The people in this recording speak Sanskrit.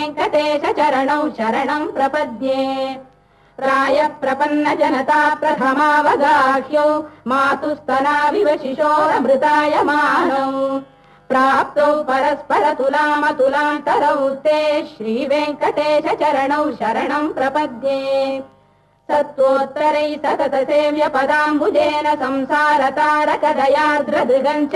वेङ्कटेश चरणौ शरणं प्रपद्ये राय प्रपन्न जनता प्रथमावगाह्यौ मातुस्तनाविव शिशोरमृतायमानौ प्राप्तौ परस्पर तुलामतुलान्तरौ ते श्रीवेङ्कटेश चरणौ शरणं प्रपद्ये सत्त्वोत्तरै सतत सेव्य पदाम्बुजेन संसारतारकदयार्द्रदृगञ्च